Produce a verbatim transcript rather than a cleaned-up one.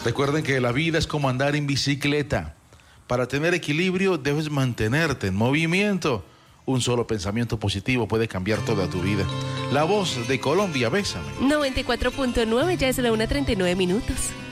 Recuerden que la vida es como andar en bicicleta. Para tener equilibrio debes mantenerte en movimiento. Un solo pensamiento positivo puede cambiar toda tu vida. La voz de Colombia, bésame. noventa y cuatro punto nueve, ya es la una treinta y nueve minutos.